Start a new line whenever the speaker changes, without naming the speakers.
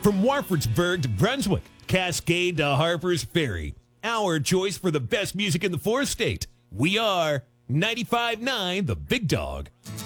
From Warfordsburg to Brunswick, Cascade to Harper's Ferry, our choice for the best music in the fourth state. We are 95.9 The Big Dog.